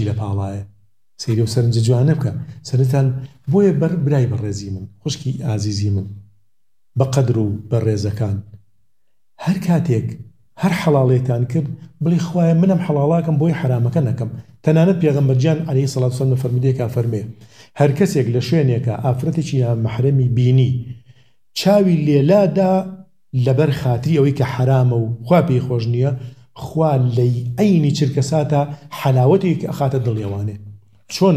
چی لە پاڵایە سەیرە و سەرنجە جوانە بکە سەرتان بۆیە برای بەڕێزی من خوشکی ئازیزی من بەقەدر و بەڕێزەکان هەر کاتێک هەر حەڵاڵێتان کرد بڵێ خوایە منم حەڵاڵاکەم بۆی حرامەکە نەکەم تەنانەت پێغەمبەرجان عەلەیهی سەڵات و سەلام فەرمودەیەکا فەرمێ هەر کەسێک لە شوێنێکە ئافرەتێکی نامەحرەمی بینی چاوی لێلادا لەبەر خاتری ئەوەی کە حرامە و خوا پێی خۆش نییە خوا لەی ئەینی چرکەساتە حەلاوەتێک ئەخاتە دڵێوانێ چۆن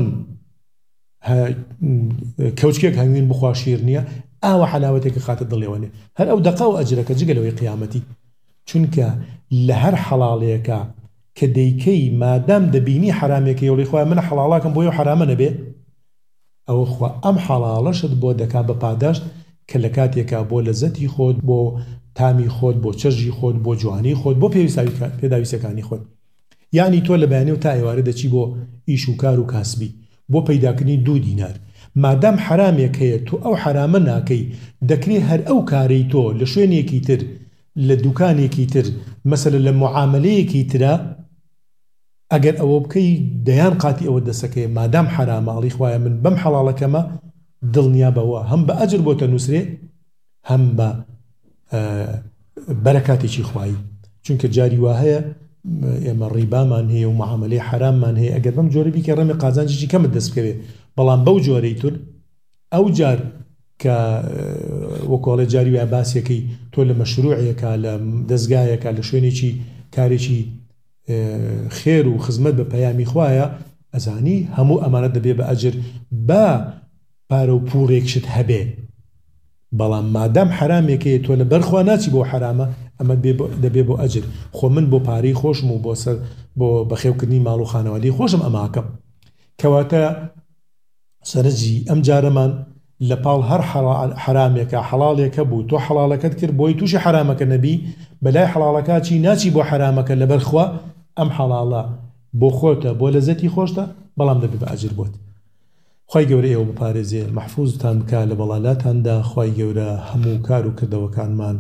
کەوچکێک هەنگوین بخوا شیر نییە ئاوە حەلاوەتێک خاتە دڵێوانێ هەر ئەو دەقا و ئەجرەکە جگەلەوەی قیامەتی چونکە لە هەر حەڵاڵەیەکە کە دەیکەی مادام دەبینی حرامێکی یوڵی خوای من حەڵاڵاکەم بۆ یە حرامە نەبێ ئەوە خوا ئەم حەڵاڵەشت بۆ دەکا بە پاداشت کە لە کاتێکا بۆ لەزەتی خۆت بۆ تامی خۆت بۆ چەژی خۆت بۆ جوانی خۆت بۆ پێداویستەکانی خۆت یعنی تۆ لە بەیانێ و تا ئێوارە دەچی بۆ ئیش و کار و کاسبی بۆ پەیداکردنی 2 دینار مادام حرامێک هەیە تۆ ئەو حرامە ناکەی دەکرێت هەر ئەو کارەی تۆ لە شوێنێکی تر لە دوکانێکی تر مەسەلە لە معاملەیەکی ترە ئەگەر ئەوە بکەی دەیان قاتی ئەوە دەسەکەی مادام حرامە ئەڵی خوایە من بەم حەڵاڵەکەمە دڵنیا بەوە هەم بە ئەجر بۆتە نووسرێ هەم بە بەرەکاتێکی خوایی چونکە جاری وا هەیە ئێمە ڕیبامان هەیە و معاملەی حراممان هەیە ئەگەر بەم جۆرە بیکە ڕێمی قازانجێکی کەمت دەست بکەوێ بەڵام بەو جۆرەی تر ئەو جار کە وەکۆڵێ جاری وای باسیەکەی تۆ لە مەشروعەکە لە دەستگایەکە لە شوێنێکی کارێکی خێر و خزمەت بە پەیامی خوایە ئەزانی هەموو ئەمانە دەبێ بە ئەجر بە پارە و پوڕێکشت هەبێ بەڵام مادام حرامێکەیە تۆ لە بەرخوا ناچی بۆ حرامە ئەمە دەبێ بۆ ئەجر خۆ من بۆ پارەی خۆشم و بۆ بەخێوکردنی ماڵ و خانەوادەی خۆشم ئەماکەم کەواتە سەرنجی ئەم جارەمان لە پاڵ هەر حرامێکە حەڵاڵێکە بوو تۆ حەڵاڵەکەت کرد بۆی تووشی حرامەکە نەبی بەلای حەڵاڵەکە چی ناچی بۆ حرامەکە لە بەرخوا ئەم حەڵاڵە بۆ خۆتە بۆ لەزەتی خۆشتە بەڵام دەبێ بە ئەجر بۆت خوای گەورە ئێوە بپارێزێ محفوظتان بکە لە بەڵالاتاندا خوای گەورە هەموو کار و کردەوەکانمان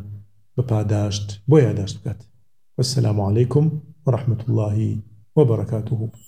بپاداشت بۆ یاداشت بکات والسلام عەلەیکم ورحمة الله وبركاته